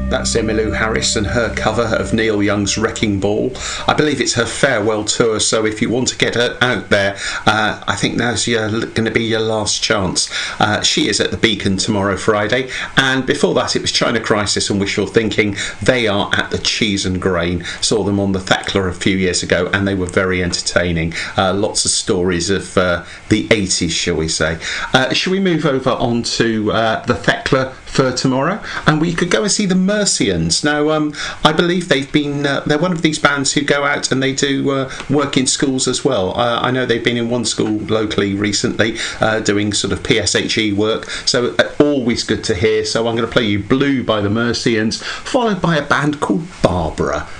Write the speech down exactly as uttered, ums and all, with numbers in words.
That's Emmylou Harris and her cover of Neil Young's Wrecking Ball. I believe it's her farewell tour, so if you want to get her out there, uh, I think now's going to be your last chance. Uh, she is at the Beacon tomorrow, Friday, and before that it was China Crisis and Wishful Thinking. They are at the Cheese and Grain. Saw them on the Thekla a few years ago, and they were very entertaining. Uh, lots of stories of uh, the eighties, shall we say. Uh, shall we move over onto uh, the Thekla for tomorrow, and we could go and see the Mercians. Now, um, I believe they've been uh, they're one of these bands who go out and they do uh, work in schools as well. Uh, I know they've been in one school locally recently, uh, doing sort of P S H E work, so uh, always good to hear. So I'm going to play you Blue by the Mercians, followed by a band called Barbara.